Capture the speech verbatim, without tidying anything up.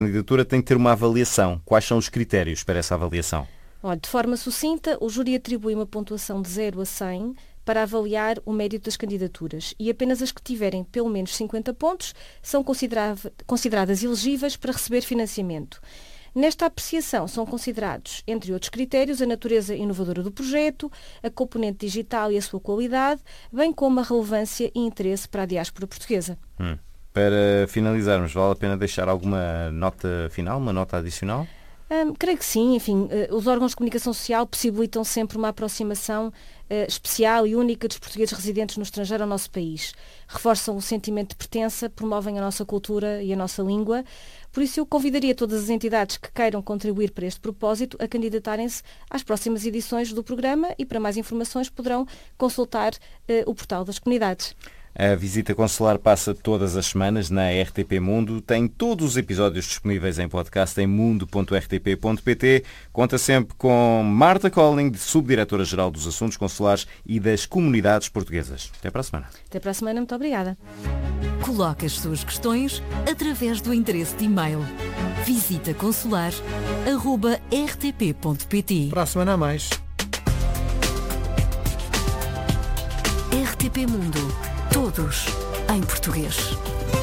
candidatura tem que ter uma avaliação. Quais são os critérios para essa avaliação? Olha, de forma sucinta, o júri atribui uma pontuação de zero a cem para avaliar o mérito das candidaturas e apenas as que tiverem pelo menos cinquenta pontos são consideradas elegíveis para receber financiamento. Nesta apreciação são considerados, entre outros critérios, a natureza inovadora do projeto, a componente digital e a sua qualidade, bem como a relevância e interesse para a diáspora portuguesa. Hum. Para finalizarmos, vale a pena deixar alguma nota final, uma nota adicional? Hum, creio que sim. Enfim, uh, os órgãos de comunicação social possibilitam sempre uma aproximação uh, especial e única dos portugueses residentes no estrangeiro ao nosso país. Reforçam o sentimento de pertença, promovem a nossa cultura e a nossa língua. Por isso eu convidaria todas as entidades que queiram contribuir para este propósito a candidatarem-se às próximas edições do programa e para mais informações poderão consultar uh, o portal das comunidades. A visita consular passa todas as semanas na R T P Mundo. Tem todos os episódios disponíveis em podcast em mundo ponto r t p ponto p t. Conta sempre com Marta Colling, subdiretora-geral dos Assuntos Consulares e das Comunidades Portuguesas. Até para a semana. Até para a semana. Muito obrigada. Coloque as suas questões através do endereço de e-mail visita consular arroba r t p ponto p t. Para a semana a mais. R T P Mundo. Todos em português.